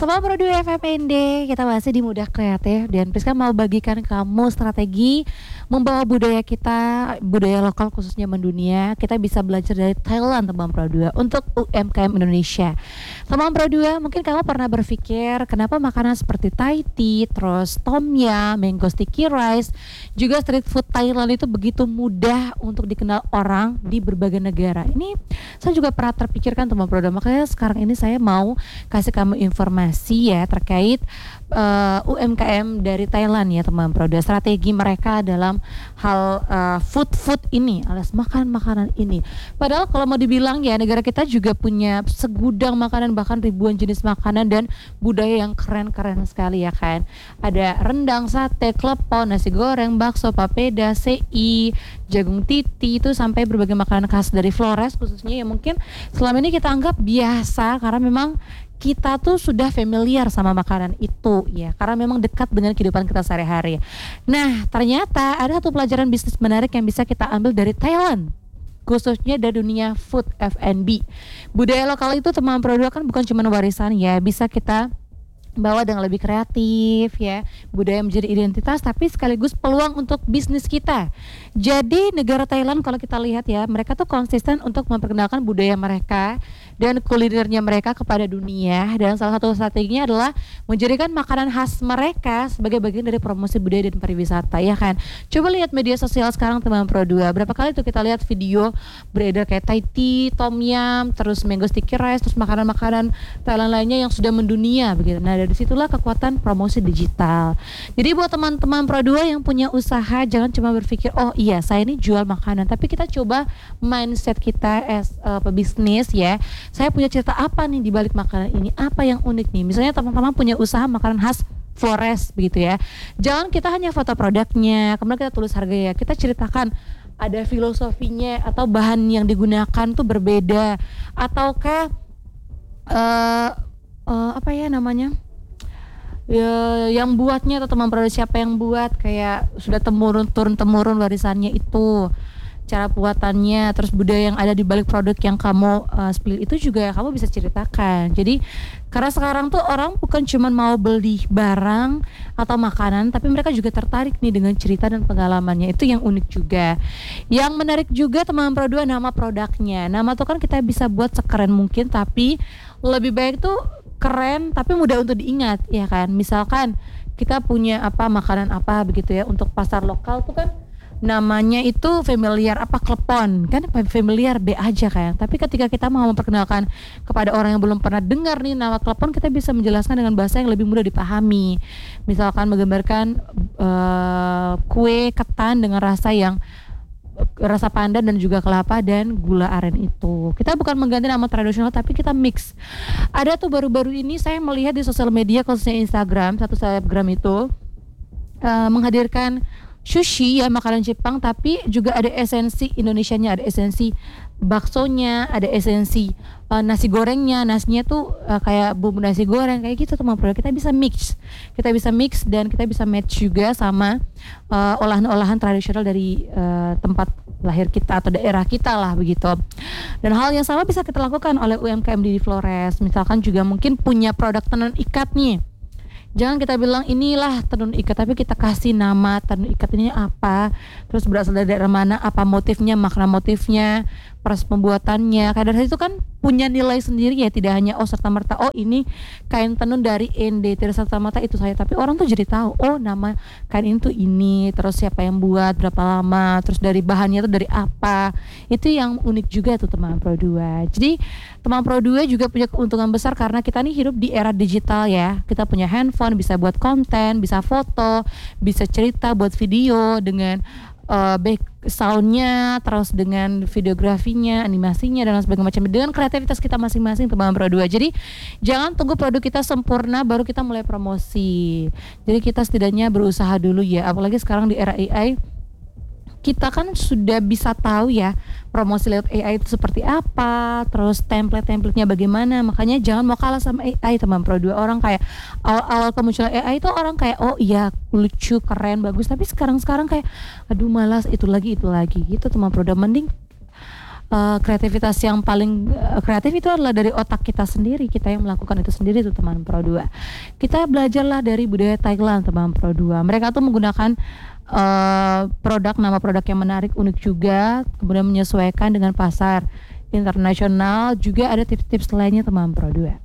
Teman Pro 2 FMND, kita masih di Mudah Kreatif dan Priska mau bagikan kamu strategi membawa budaya kita, budaya lokal khususnya mendunia. Kita bisa belajar dari Thailand Teman Pro 2 untuk UMKM Indonesia. Teman Pro 2, mungkin kamu pernah berpikir kenapa makanan seperti Thai tea, terus tom yum, mango sticky rice, juga street food Thailand itu begitu mudah untuk dikenal orang di berbagai negara. Ini saya juga pernah terpikirkan Teman Pro 2, makanya sekarang ini saya mau kasih kamu informasi ya terkait UMKM dari Thailand ya teman Pro 2. Strategi mereka dalam hal food ini alias makanan ini. Padahal kalau mau dibilang ya negara kita juga punya segudang makanan, bahkan ribuan jenis makanan dan budaya yang keren-keren sekali ya kan. Ada rendang, sate, klepon, nasi goreng, bakso, papeda, sei, jagung titi, itu sampai berbagai makanan khas dari Flores khususnya yang mungkin selama ini kita anggap biasa karena memang kita tuh sudah familiar sama makanan itu ya, karena memang dekat dengan kehidupan kita sehari-hari. Nah, ternyata ada satu pelajaran bisnis menarik yang bisa kita ambil dari Thailand, khususnya dari dunia food F&B. Budaya lokal itu teman Pro 2 kan bukan cuma warisan ya, bisa kita bawa dengan lebih kreatif ya, budaya menjadi identitas tapi sekaligus peluang untuk bisnis kita. Jadi negara Thailand kalau kita lihat ya, mereka tuh konsisten untuk memperkenalkan budaya mereka dan kulinernya mereka kepada dunia, dan salah satu strateginya adalah menjadikan makanan khas mereka sebagai bagian dari promosi budaya dan pariwisata ya kan. Coba lihat media sosial sekarang teman Pro 2, berapa kali tuh kita lihat video beredar kayak Thai tea, tom yum, terus mango sticky rice, terus makanan-makanan Thailand lainnya yang sudah mendunia begitu. Nah, dari situlah kekuatan promosi digital. Jadi buat teman-teman Pro 2 yang punya usaha, jangan cuma berpikir oh iya saya ini jual makanan, tapi kita coba mindset kita as pebisnis ya. Saya punya cerita apa nih di balik makanan ini, apa yang unik nih. Misalnya teman-teman punya usaha makanan khas Flores begitu ya. Jangan kita hanya foto produknya, kemudian kita tulis harga ya. Kita ceritakan ada filosofinya atau bahan yang digunakan tuh berbeda, ataukah apa ya namanya? Ya, yang buatnya atau teman produk siapa yang buat, kayak sudah turun temurun warisannya itu, cara buatannya, terus budaya yang ada di balik produk yang kamu spill itu juga kamu bisa ceritakan. Jadi karena sekarang tuh orang bukan cuma mau beli barang atau makanan, tapi mereka juga tertarik nih dengan cerita dan pengalamannya. Itu yang unik juga. Yang menarik juga teman Pro 2 nama produknya. Nama tuh kan kita bisa buat sekeren mungkin, tapi lebih baik tuh keren tapi mudah untuk diingat ya kan. Misalkan kita punya apa makanan apa begitu ya, untuk pasar lokal tuh kan namanya itu familiar apa klepon kan, familiar B aja kan. Tapi ketika kita mau memperkenalkan kepada orang yang belum pernah dengar nih nama klepon, kita bisa menjelaskan dengan bahasa yang lebih mudah dipahami. Misalkan menggambarkan kue ketan dengan rasa pandan dan juga kelapa dan gula aren itu. Kita bukan mengganti nama tradisional tapi kita mix. Ada tuh baru-baru ini saya melihat di sosial media khususnya Instagram, satu selebgram itu menghadirkan sushi ya, makanan Jepang, tapi juga ada esensi Indonesianya, ada esensi baksonya, ada esensi nasi gorengnya, nasinya tuh kayak bumbu nasi goreng kayak gitu teman Pro. Kita bisa mix dan kita bisa match juga sama olahan-olahan tradisional dari tempat lahir kita atau daerah kita lah begitu. Dan hal yang sama bisa kita lakukan oleh UMKM di Flores. Misalkan juga mungkin punya produk tenun ikat nih. Jangan kita bilang inilah tenun ikat, tapi kita kasih nama tenun ikat ini apa, terus berasal dari daerah mana, apa motifnya, makna motifnya, proses pembuatannya. Kadang itu kan punya nilai sendiri ya, tidak hanya serta-merta ini kain tenun dari ND, tidak serta-merta itu saya, tapi orang tuh jadi tahu nama kain ini tuh ini, terus siapa yang buat, berapa lama, terus dari bahannya tuh dari apa. Itu yang unik juga tuh teman Pro 2. Jadi teman Pro 2 juga punya keuntungan besar karena kita nih hidup di era digital ya. Kita punya handphone, bisa buat konten, bisa foto, bisa cerita, buat video dengan back soundnya, terus dengan videografinya, animasinya dan sebagainya macam, dengan kreativitas kita masing-masing teman Pro 2. Jadi jangan tunggu produk kita sempurna baru kita mulai promosi. Jadi kita setidaknya berusaha dulu ya, apalagi sekarang di era AI. Kita kan sudah bisa tahu ya promosi lewat AI itu seperti apa, terus template-templatenya bagaimana. Makanya jangan mau kalah sama AI teman Pro 2. Orang kayak awal-awal kemunculan AI itu orang kayak oh iya lucu, keren, bagus, tapi sekarang kayak aduh malas, itu lagi gitu teman Pro 2. Mending kreativitas yang paling kreatif itu adalah dari otak kita sendiri, kita yang melakukan itu sendiri tuh teman Pro 2. Kita belajarlah dari budaya Thailand teman Pro 2. Mereka tuh menggunakan nama produk yang menarik, unik juga, kemudian menyesuaikan dengan pasar internasional. Juga ada tips-tips lainnya teman Pro 2.